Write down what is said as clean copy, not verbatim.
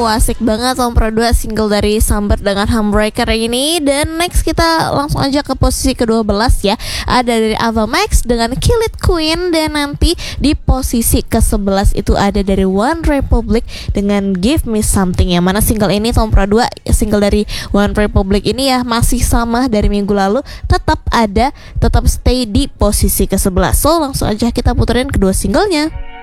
Wow, asik banget Tom Pro 2 single dari Samber dengan Humbreaker ini. Dan next kita langsung aja ke posisi ke-12 ya. Ada dari Ava Max dengan Kill It Queen. Dan nanti di posisi ke-11 itu ada dari One Republic dengan Give Me Something. Yang mana single ini Tom Pro 2, single dari One Republic ini ya masih sama dari minggu lalu, tetap stay di posisi ke-11. So langsung aja kita puterin kedua singlenya.